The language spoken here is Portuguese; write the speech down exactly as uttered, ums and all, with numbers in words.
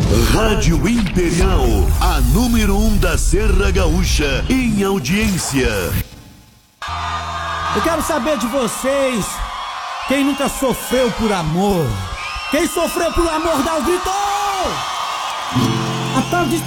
Rádio Imperial, a número um da Serra Gaúcha em audiência. Eu quero saber de vocês, quem nunca sofreu por amor? Quem sofreu por amor, dá o grito! A tarde está